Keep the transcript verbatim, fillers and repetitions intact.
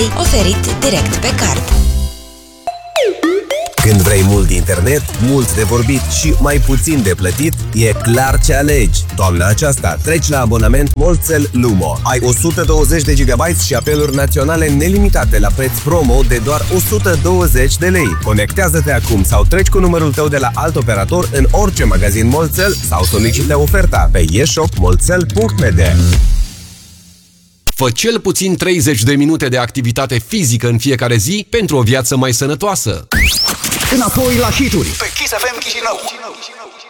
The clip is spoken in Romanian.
lei, oferit direct pe card. Când vrei mult internet, mult de vorbit și mai puțin de plătit, e clar ce alegi. Toamna aceasta treci la abonament Molcel Lumo. Ai o sută douăzeci de gigabyte și apeluri naționale nelimitate la preț promo de doar o sută douăzeci de lei. Conectează-te acum sau treci cu numărul tău de la alt operator în orice magazin Molcel sau solicită oferta pe e shop molcel punct m d. Fă cel puțin treizeci de minute de activitate fizică în fiecare zi pentru o viață mai sănătoasă. Înapoi la hituri pe Kiss F M Chișinău.